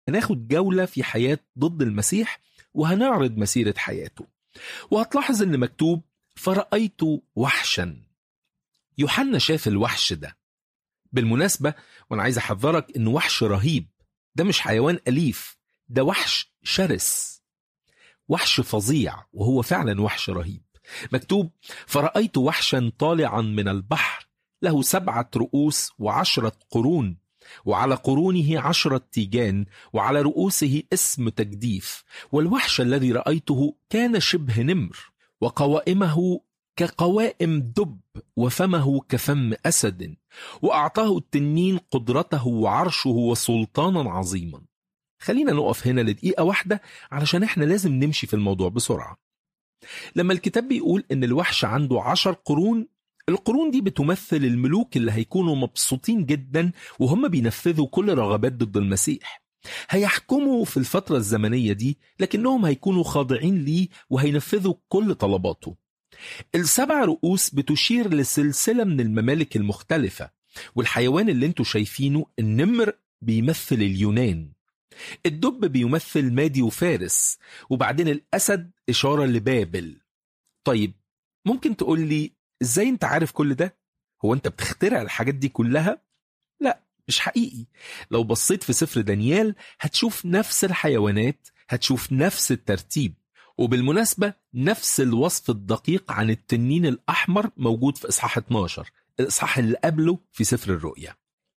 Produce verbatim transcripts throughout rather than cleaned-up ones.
هناخد جولة في حياة ضد المسيح وهنعرض مسيرة حياته. وهتلاحظ ان مكتوب فرأيت وحشا. يوحنا شاف الوحش ده. بالمناسبة وانا عايز احذرك انه وحش رهيب، ده مش حيوان أليف، ده وحش شرس، وحش فظيع، وهو فعلا وحش رهيب. مكتوب فرأيت وحشا طالعا من البحر له سبعة رؤوس وعشرة قرون، وعلى قرونه عشرة تيجان، وعلى رؤوسه اسم تجديف. والوحش الذي رأيته كان شبه نمر، وقوائمه كقوائم دب، وفمه كفم أسد، وأعطاه التنين قدرته وعرشه وسلطانا عظيما. خلينا نقف هنا لدقيقة واحدة علشان احنا لازم نمشي في الموضوع بسرعة. لما الكتاب بيقول ان الوحش عنده عشر قرون، القرون دي بتمثل الملوك اللي هيكونوا مبسوطين جدا وهم بينفذوا كل رغبات ضد المسيح. هيحكموا في الفترة الزمنية دي، لكنهم هيكونوا خاضعين ليه وهينفذوا كل طلباته. السبع رؤوس بتشير لسلسلة من الممالك المختلفة، والحيوان اللي انتوا شايفينه النمر بيمثل اليونان، الدب بيمثل مادي وفارس، وبعدين الأسد إشارة لبابل. طيب ممكن تقول لي إزاي أنت عارف كل ده؟ هو أنت بتخترع الحاجات دي كلها؟ لا، مش حقيقي. لو بصيت في سفر دانيال هتشوف نفس الحيوانات، هتشوف نفس الترتيب، وبالمناسبة نفس الوصف الدقيق عن التنين الأحمر موجود في إصحاح اتناشر، الإصحاح اللي قبله في سفر الرؤيا.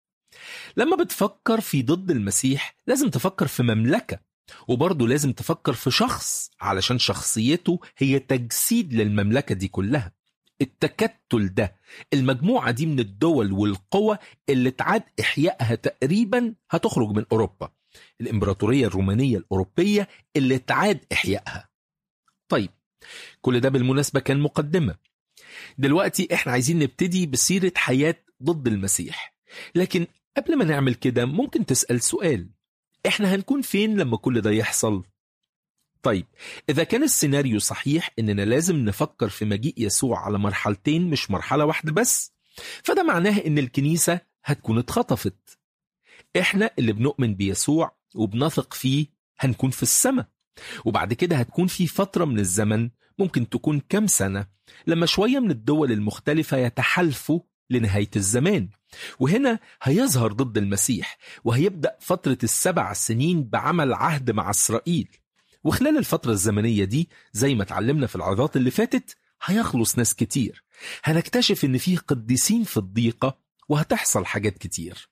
لما بتفكر في ضد المسيح لازم تفكر في مملكة، وبرضه لازم تفكر في شخص، علشان شخصيته هي تجسيد للمملكة دي كلها. التكتل ده، المجموعة دي من الدول والقوى اللي تعاد إحيائها تقريبا هتخرج من أوروبا، الإمبراطورية الرومانية الأوروبية اللي تعاد إحيائها. طيب كل ده بالمناسبة كان مقدمة. دلوقتي احنا عايزين نبتدي بسيرة حياة ضد المسيح، لكن قبل ما نعمل كده ممكن تسأل سؤال: احنا هنكون فين لما كل ده يحصل؟ طيب إذا كان السيناريو صحيح إننا لازم نفكر في مجيء يسوع على مرحلتين مش مرحلة واحدة بس، فده معناه إن الكنيسة هتكون اتخطفت. إحنا اللي بنؤمن بيسوع وبنثق فيه هنكون في السماء، وبعد كده هتكون في فترة من الزمن ممكن تكون كام سنة لما شوية من الدول المختلفة يتحالفوا لنهاية الزمان، وهنا هيظهر ضد المسيح وهيبدأ فترة السبع سنين بعمل عهد مع إسرائيل. وخلال الفترة الزمنية دي زي ما اتعلمنا في العظات اللي فاتت هيخلص ناس كتير، هنكتشف ان فيه قديسين في الضيقة، وهتحصل حاجات كتير.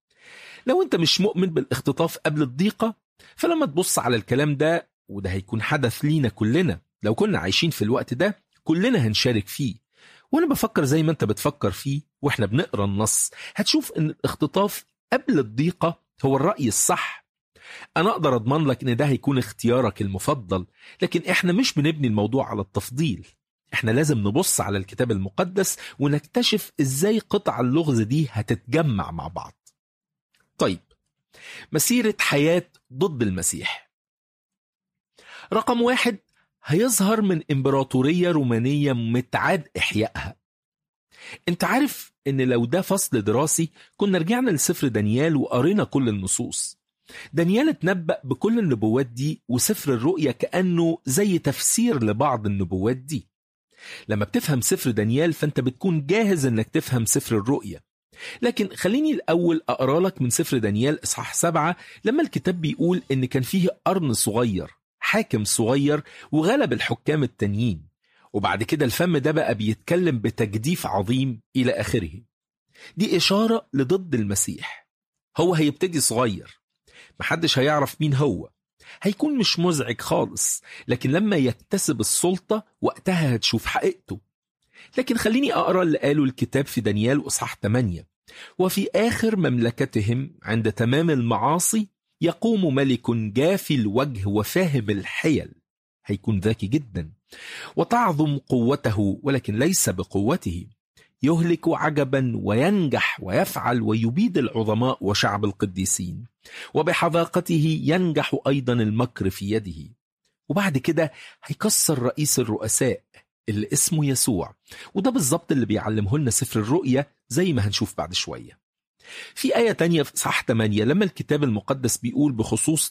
لو انت مش مؤمن بالاختطاف قبل الضيقة، فلما تبص على الكلام ده، وده هيكون حدث لينا كلنا لو كنا عايشين في الوقت ده، كلنا هنشارك فيه. وانا بفكر زي ما انت بتفكر فيه واحنا بنقرأ النص، هتشوف ان الاختطاف قبل الضيقة هو الرأي الصح. أنا أقدر أضمن لك إن ده هيكون اختيارك المفضل، لكن إحنا مش بنبني الموضوع على التفضيل. إحنا لازم نبص على الكتاب المقدس ونكتشف إزاي قطع اللغز دي هتتجمع مع بعض. طيب، مسيرة حياة ضد المسيح. رقم واحد، هيظهر من إمبراطورية رومانية متعاد إحيائها. أنت عارف إن لو ده فصل دراسي كنا رجعنا لسفر دانيال وقرينا كل النصوص. دانيال اتنبأ بكل النبوات دي، وسفر الرؤيا كأنه زي تفسير لبعض النبوات دي. لما بتفهم سفر دانيال فانت بتكون جاهز انك تفهم سفر الرؤيا. لكن خليني الأول أقرأ لك من سفر دانيال إصحاح سبعة، لما الكتاب بيقول إن كان فيه قرن صغير، حاكم صغير، وغلب الحكام التانيين، وبعد كده الفم ده بقى بيتكلم بتجديف عظيم إلى آخره. دي إشارة لضد المسيح. هو هيبتدي صغير، محدش هيعرف مين هو، هيكون مش مزعج خالص، لكن لما يكتسب السلطة وقتها هتشوف حقيقته. لكن خليني أقرأ اللي قاله الكتاب في دانيال أصحاح ثمانية: وفي آخر مملكتهم عند تمام المعاصي يقوم ملك جافي الوجه وفاهم الحيل، هيكون ذكي جدا، وتعظم قوته ولكن ليس بقوته، يهلك عجبا وينجح ويفعل ويبيد العظماء وشعب القديسين، وبحذاقته ينجح أيضا المكر في يده. وبعد كده هيكسر رئيس الرؤساء اللي اسمه يسوع، وده بالضبط اللي بيعلمه لنا سفر الرؤيا زي ما هنشوف بعد شوية. في آية تانية في إصحاح ثمانية لما الكتاب المقدس بيقول بخصوص